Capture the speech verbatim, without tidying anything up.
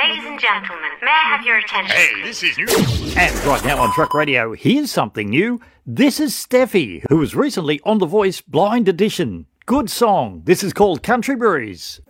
Ladies and gentlemen, may I have your attention? Hey, this is new. And right now on Truck Radio, here's something new. This is Steffi, who was recently on The Voice Blind Edition. Good song. This is called Country Breeze.